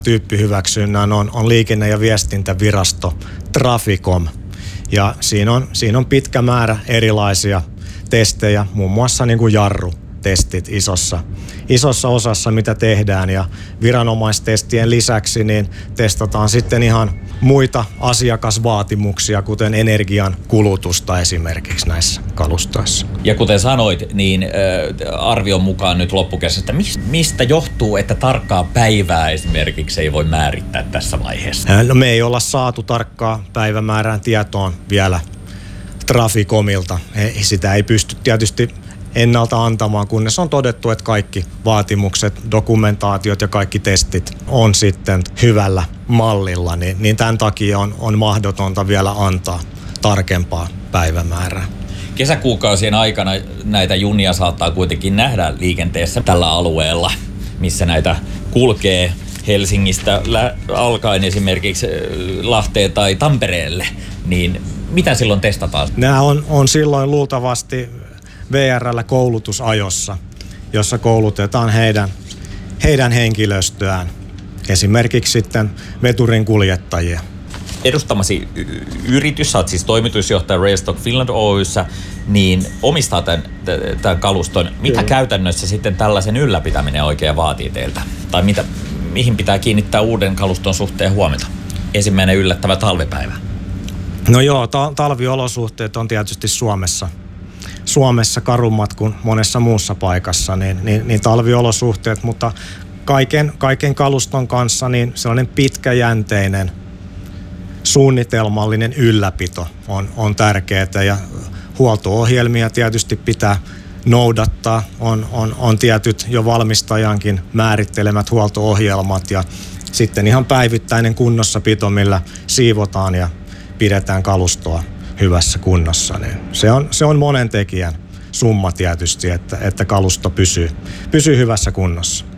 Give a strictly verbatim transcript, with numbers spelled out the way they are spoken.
Tyyppihyväksynnän on, on liikenne- ja viestintävirasto Traficom. Ja siinä on, siinä on pitkä määrä erilaisia testejä, muun muassa niin kuin jarrutestit isossa, isossa osassa, mitä tehdään. Ja viranomaistestien lisäksi niin testataan sitten ihan muita asiakasvaatimuksia, kuten energian kulutusta esimerkiksi näissä kalustoissa. Ja kuten sanoit, niin äh, arvion mukaan nyt loppukesästä, mistä johtuu, että tarkkaa päivää esimerkiksi ei voi määrittää tässä vaiheessa? No me ei olla saatu tarkkaa päivämäärään tietoon vielä Traficomilta. Sitä ei pysty tietysti ennalta antamaan, kunnes on todettu, että kaikki vaatimukset, dokumentaatiot ja kaikki testit on sitten hyvällä mallilla, niin, niin tämän takia on, on mahdotonta vielä antaa tarkempaa päivämäärää. Kesäkuukausien aikana näitä junia saattaa kuitenkin nähdä liikenteessä tällä alueella, missä näitä kulkee Helsingistä alkaen esimerkiksi Lahteen tai Tampereelle, niin mitä silloin testataan? Nämä on, on silloin luultavasti V R:llä koulutusajossa, jossa koulutetaan heidän, heidän henkilöstöään, esimerkiksi sitten veturin kuljettajia. Edustamasi yritys, sä oot siis toimitusjohtaja Railstock Finland Oy:ssä, niin omistaa tämän, tämän kaluston. Mitä Kyllä. käytännössä sitten tällaisen ylläpitäminen oikein vaatii teiltä? Tai mitä, mihin pitää kiinnittää uuden kaluston suhteen huomiota? Ensimmäinen yllättävä talvipäivä. No joo, ta- talviolosuhteet on tietysti Suomessa. Suomessa karummat kuin monessa muussa paikassa, niin, niin, niin talviolosuhteet, mutta kaiken, kaiken kaluston kanssa niin sellainen pitkäjänteinen, suunnitelmallinen ylläpito on, on tärkeää ja huolto-ohjelmia tietysti pitää noudattaa. On, on, on tietyt jo valmistajankin määrittelemät huolto-ohjelmat ja sitten ihan päivittäinen kunnossapito, millä siivotaan ja pidetään kalustoa hyvässä kunnossa. Niin se, on, se on monen tekijän summa tietysti, että, että kalusto pysyy, pysyy hyvässä kunnossa.